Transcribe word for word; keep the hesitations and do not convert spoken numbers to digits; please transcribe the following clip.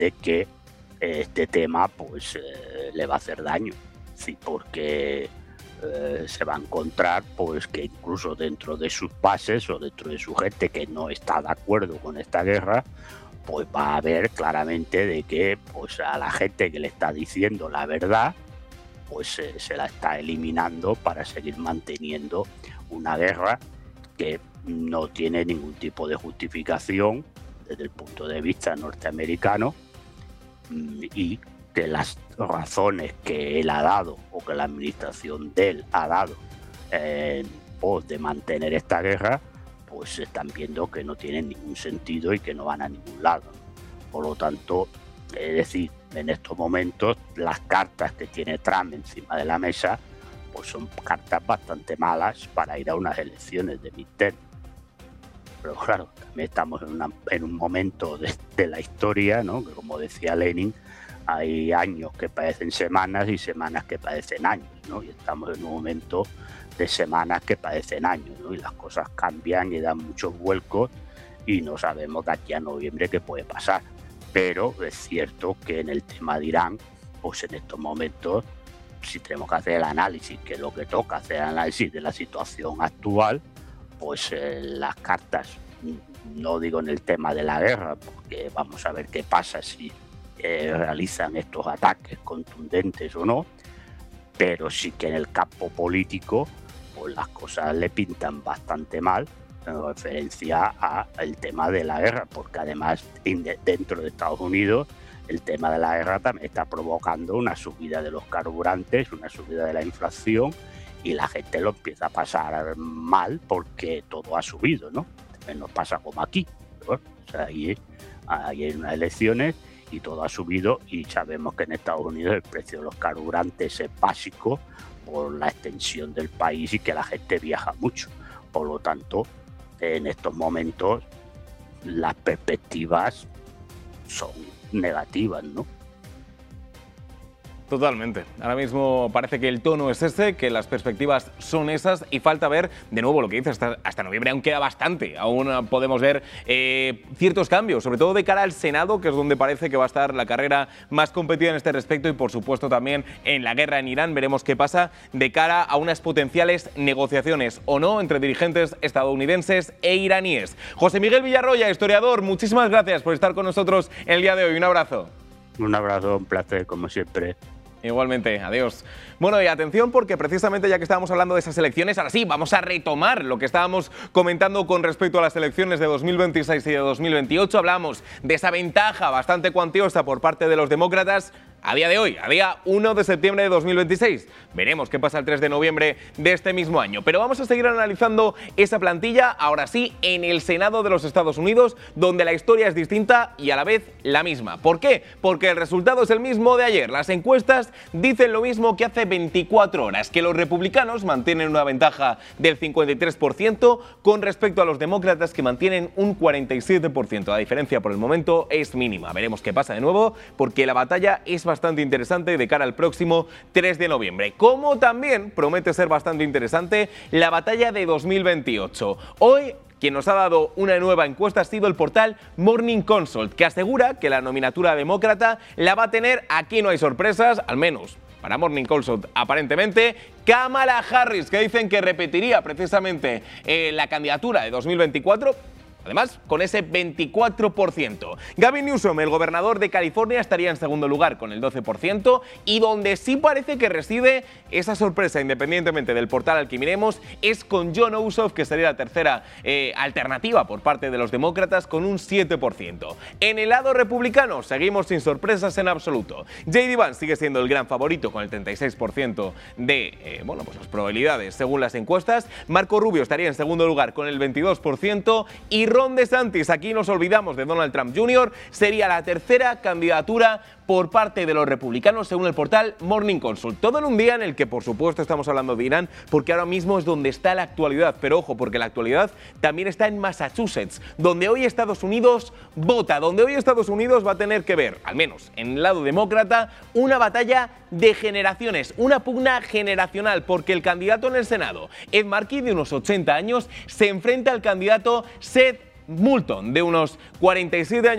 de que este tema pues eh, le va a hacer daño, sí, porque eh, se va a encontrar pues que incluso dentro de sus bases o dentro de su gente que no está de acuerdo con esta guerra, pues va a ver claramente de que pues a la gente que le está diciendo la verdad pues eh, se la está eliminando para seguir manteniendo una guerra que no tiene ningún tipo de justificación desde el punto de vista norteamericano, y que las razones que él ha dado o que la administración de él ha dado en pos de mantener esta guerra, pues se están viendo que no tienen ningún sentido y que no van a ningún lado. Por lo tanto, es decir, en estos momentos las cartas que tiene Trump encima de la mesa pues son cartas bastante malas para ir a unas elecciones de midterm. Pero claro, también estamos en, una, en un momento de, de la historia, ¿no? Que como decía Lenin, hay años que parecen semanas y semanas que parecen años, ¿no? Y estamos en un momento de semanas que parecen años, ¿no? Y las cosas cambian y dan muchos vuelcos y no sabemos de aquí a noviembre qué puede pasar. Pero es cierto que en el tema de Irán, pues en estos momentos, si tenemos que hacer el análisis, que es lo que toca, hacer el análisis de la situación actual, pues eh, las cartas, no digo en el tema de la guerra, porque vamos a ver qué pasa si eh, realizan estos ataques contundentes o no, pero sí que en el campo político pues las cosas le pintan bastante mal en referencia al tema de la guerra, porque además dentro de Estados Unidos el tema de la guerra también está provocando una subida de los carburantes, una subida de la inflación, y la gente lo empieza a pasar mal porque todo ha subido, ¿no? Nos pasa como aquí, ¿no? O sea, ahí, ahí hay unas elecciones y todo ha subido, y sabemos que en Estados Unidos el precio de los carburantes es básico por la extensión del país y que la gente viaja mucho. Por lo tanto, en estos momentos las perspectivas son negativas, ¿no? Totalmente. Ahora mismo parece que el tono es ese, que las perspectivas son esas, y falta ver, de nuevo, lo que dice, hasta, hasta noviembre aún queda bastante. Aún podemos ver eh, ciertos cambios, sobre todo de cara al Senado, que es donde parece que va a estar la carrera más competida en este respecto, y por supuesto también en la guerra en Irán. Veremos qué pasa de cara a unas potenciales negociaciones o no entre dirigentes estadounidenses e iraníes. José Miguel Villarroya, historiador, muchísimas gracias por estar con nosotros el día de hoy. Un abrazo. Un abrazo, un placer, como siempre. Igualmente, adiós. Bueno, y atención, porque precisamente ya que estábamos hablando de esas elecciones, ahora sí, vamos a retomar lo que estábamos comentando con respecto a las elecciones de dos mil veintiséis y de dos mil veintiocho. Hablamos de esa ventaja bastante cuantiosa por parte de los demócratas a día de hoy, a día uno de septiembre de dos mil veintiséis. Veremos qué pasa el tres de noviembre de este mismo año. Pero vamos a seguir analizando esa plantilla, ahora sí, en el Senado de los Estados Unidos, donde la historia es distinta y a la vez la misma. ¿Por qué? Porque el resultado es el mismo de ayer. Las encuestas dicen lo mismo que hace veinticuatro horas, que los republicanos mantienen una ventaja del cincuenta y tres por ciento con respecto a los demócratas, que mantienen un cuarenta y siete por ciento. La diferencia por el momento es mínima. Veremos qué pasa de nuevo, porque la batalla es bastante interesante de cara al próximo tres de noviembre. Como también promete ser bastante interesante la batalla de dos mil veintiocho. Hoy, quien nos ha dado una nueva encuesta ha sido el portal Morning Consult, que asegura que la nominatura demócrata la va a tener, aquí no hay sorpresas, al menos para Morning Consult aparentemente, Kamala Harris, que dicen que repetiría precisamente eh, la candidatura de dos mil veinticuatro. Además, con ese veinticuatro por ciento. Gavin Newsom, el gobernador de California, estaría en segundo lugar con el doce por ciento, y donde sí parece que reside esa sorpresa, independientemente del portal al que miremos, es con Jon Ossoff, que sería la tercera eh, alternativa por parte de los demócratas, con un siete por ciento. En el lado republicano seguimos sin sorpresas en absoluto. J D Vance sigue siendo el gran favorito con el treinta y seis por ciento de eh, bueno, pues las probabilidades según las encuestas. Marco Rubio estaría en segundo lugar con el veintidós por ciento, y Ron DeSantis, aquí nos olvidamos de Donald Trump junior, sería la tercera candidatura por parte de los republicanos según el portal Morning Consult. Todo en un día en el que, por supuesto, estamos hablando de Irán, porque ahora mismo es donde está la actualidad. Pero ojo, porque la actualidad también está en Massachusetts, donde hoy Estados Unidos vota, donde hoy Estados Unidos va a tener que ver, al menos en el lado demócrata, una batalla de generaciones, una pugna generacional, porque el candidato en el Senado, Ed Markey, de unos ochenta años, se enfrenta al candidato Seth Moulton, de unos cuarenta y siete años.